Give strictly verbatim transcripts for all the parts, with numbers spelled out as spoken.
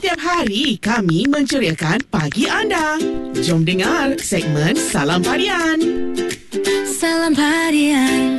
Setiap hari kami menceriakan pagi anda. Jom dengar segmen Salam Padian. Salam Padian.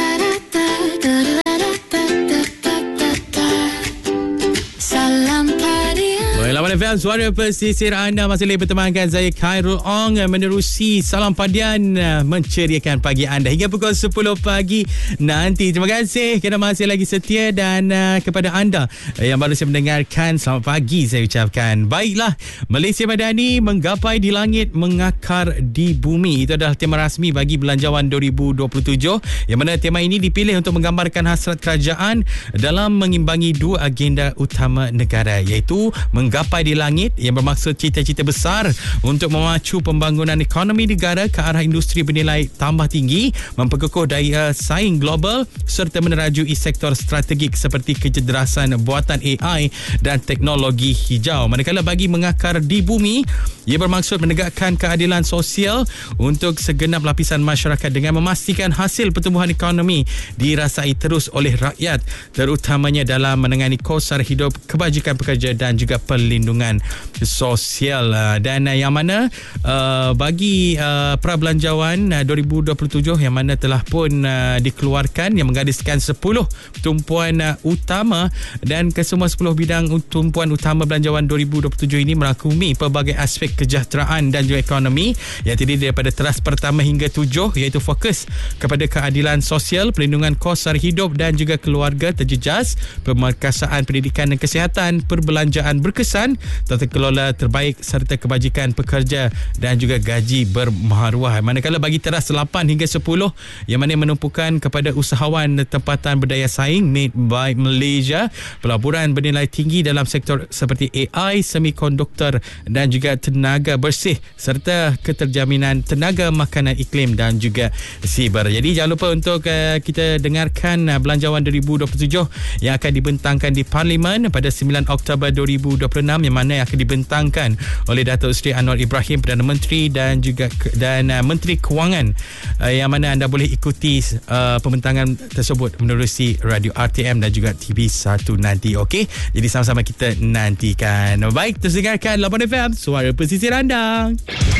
Salam Padian. Lawan F M, suara pesisir anda masih boleh bertemankan saya Khairul Ong menerusi Salam Padian menceriakan pagi anda hingga pukul sepuluh pagi nanti. Terima kasih kerana masih lagi setia dan uh, kepada anda yang baru saja mendengarkan, selamat pagi saya ucapkan. Baiklah, Malaysia Madani menggapai di langit, mengakar di bumi. Itu adalah tema rasmi bagi Belanjawan dua ribu dua puluh tujuh yang mana tema ini dipilih untuk menggambarkan hasrat kerajaan dalam mengimbangi dua agenda utama negara, iaitu menggapai di langit yang bermaksud cita-cita besar untuk memacu pembangunan ekonomi negara ke arah industri bernilai tambah tinggi, memperkukuh daya saing global serta menerajui sektor strategik seperti kecerdasan buatan A I dan teknologi hijau. Manakala bagi mengakar di bumi, ia bermaksud menegakkan keadilan sosial untuk segenap lapisan masyarakat dengan memastikan hasil pertumbuhan ekonomi dirasai terus oleh rakyat, terutamanya dalam menangani kos sara hidup, kebajikan pekerja dan juga perlindungan sosial. Dan yang mana uh, bagi uh, Prabelanjawan uh, dua ribu dua puluh tujuh yang mana telah pun uh, dikeluarkan, yang menggadiskan sepuluh tumpuan uh, utama, dan kesemua sepuluh bidang tumpuan utama Belanjawan dua ribu dua puluh tujuh ini merangkumi pelbagai aspek kesejahteraan dan juga ekonomi yang terdiri daripada teras pertama hingga tujuh, iaitu fokus kepada keadilan sosial, perlindungan kos sara hidup dan juga keluarga terjejas, pemerkasaan pendidikan dan kesihatan, perbelanjaan berkesan, tata kelola terbaik serta kebajikan pekerja dan juga gaji bermaruah. Manakala bagi teras lapan hingga sepuluh yang mana menumpukan kepada usahawan tempatan berdaya saing made by Malaysia, pelaburan bernilai tinggi dalam sektor seperti A I, semikonduktor dan juga tenaga bersih serta keterjaminan tenaga makanan iklim dan juga siber. Jadi jangan lupa untuk uh, kita dengarkan uh, Belanjawan dua ribu dua puluh tujuh yang akan dibentangkan di Parlimen pada sembilan Oktober dua ribu dua puluh enam, yang mana akan dibentangkan oleh Datuk Seri Anwar Ibrahim, Perdana Menteri dan juga dan uh, Menteri Kewangan, uh, yang mana anda boleh ikuti uh, pembentangan tersebut menerusi Radio R T M dan juga T V satu nanti. Okey, jadi sama-sama kita nantikan. Baik, terus dengarkan lapan F M, suara pesisir anda.